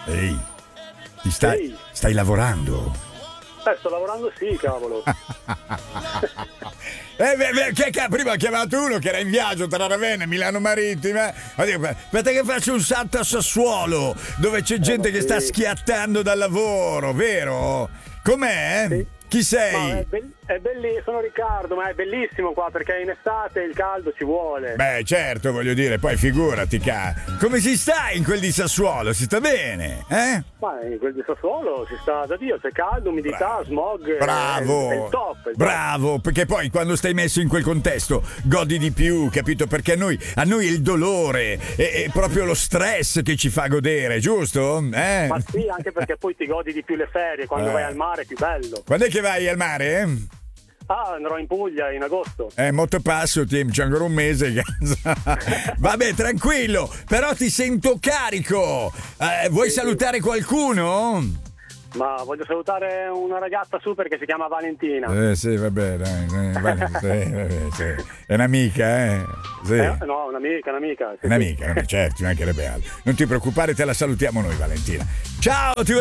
Ehi, Ehi. stai lavorando? Sto lavorando, sì, cavolo. Prima ha chiamato uno che era in viaggio tra Ravenna e Milano Marittima. Aspetta che faccio un salto a Sassuolo, dove c'è gente che sta schiattando dal lavoro, vero? Com'è? Sì. Chi sei? È bellissimo, sono Riccardo, ma è bellissimo qua perché in estate il caldo ci vuole. Beh, certo, voglio dire, poi figurati, come si sta in quel di Sassuolo? Si sta bene, eh? Ma in quel di Sassuolo si sta da Dio, c'è caldo, umidità, smog. Bravo, è il top. Bravo, perché poi quando stai messo in quel contesto godi di più, capito? Perché a noi il dolore è proprio lo stress che ci fa godere, giusto? Ma sì, anche perché poi ti godi di più le ferie, quando vai al mare è più bello. Quando è che vai al mare? Andrò in Puglia in agosto. Molto passo, Tim, c'è ancora un mese. Vabbè, tranquillo, però ti sento carico. Vuoi salutare qualcuno? Ma voglio salutare una ragazza super che si chiama Valentina. Sì, vabbè, dai. Sì. È un'amica, Sì. No, un'amica. Sì, un'amica, certo, ci mancherebbe altro. Non ti preoccupare, te la salutiamo noi, Valentina. Ciao, ti